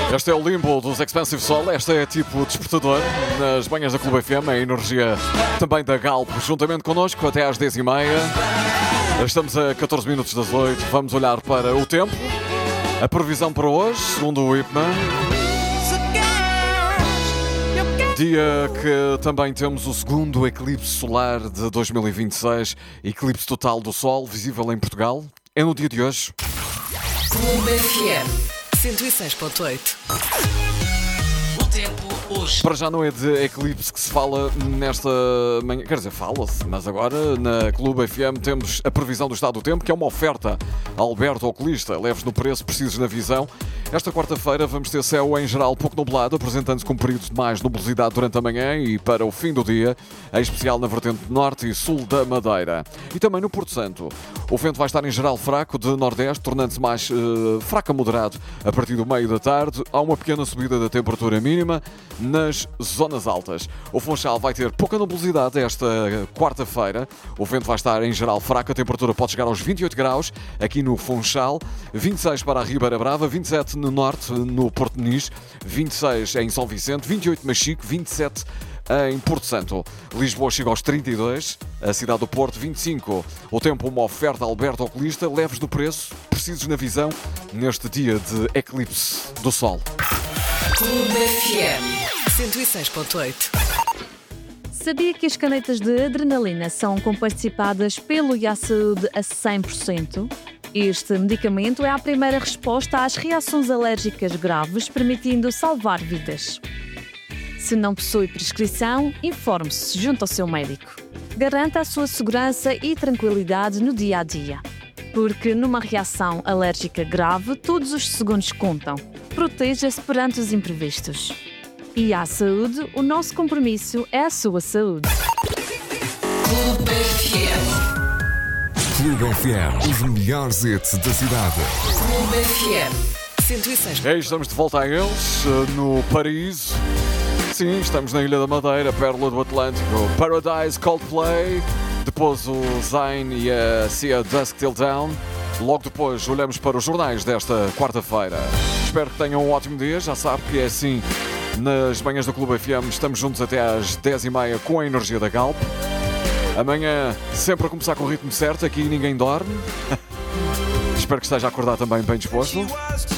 Este é o limbo dos Expensive Soul. Esta é tipo despertador nas manhãs da Clube FM. A energia também da Galp juntamente connosco até às 10h30. Estamos a 14 minutos das 8. Vamos olhar para o tempo. A previsão para hoje, segundo o IPMA. Dia que também temos o segundo eclipse solar de 2026. Eclipse total do Sol, visível em Portugal. É no dia de hoje. Clube FM 106.8. O tempo hoje. Para já não é de eclipse que se fala nesta manhã. Quer dizer, fala-se, mas agora na Clube FM temos a previsão do estado do tempo, que é uma oferta a Alberto Oculista. Leves no preço, precisos na visão. Esta quarta-feira vamos ter céu em geral pouco nublado, apresentando-se com períodos de mais nubosidade durante a manhã e para o fim do dia, em especial na vertente norte e sul da Madeira. E também no Porto Santo. O vento vai estar em geral fraco de nordeste, tornando-se mais fraco a moderado a partir do meio da tarde. Há uma pequena subida da temperatura mínima nas zonas altas. O Funchal vai ter pouca nubosidade esta quarta-feira. O vento vai estar em geral fraco, a temperatura pode chegar aos 28 graus aqui no Funchal, 26 para a Ribeira Brava, 27 no norte, no Porto Nis, 26 em São Vicente, 28 Machico, 27 em Porto Santo. Lisboa chega aos 32, a cidade do Porto 25. O tempo, uma oferta a Alberto Oculista, leves no preço, precisos na visão, neste dia de eclipse do Sol. Clube FM 106.8. Sabia que as canetas de adrenalina são comparticipadas pelo IASaúde a 100%? Este medicamento é a primeira resposta às reações alérgicas graves, permitindo salvar vidas. Se não possui prescrição, informe-se junto ao seu médico. Garanta a sua segurança e tranquilidade no dia a dia. Porque numa reação alérgica grave, todos os segundos contam. Proteja-se perante os imprevistos. E à saúde, o nosso compromisso é a sua saúde. Clube FM. Clube FM, os melhores hits da cidade. Clube FM 106. Estamos de volta a eles, no paraíso. Sim, estamos na Ilha da Madeira, pérola do Atlântico. Paradise, Coldplay, depois o Zayn e a Sia Dusk Till Dawn. Logo depois olhamos para os jornais desta quarta-feira. Espero que tenham um ótimo dia, já sabe que é assim nas manhãs do Clube FM. Estamos juntos até às 10h30 com a energia da Galp. Amanhã sempre a começar com o ritmo certo, aqui ninguém dorme. Espero que esteja a acordar também bem disposto.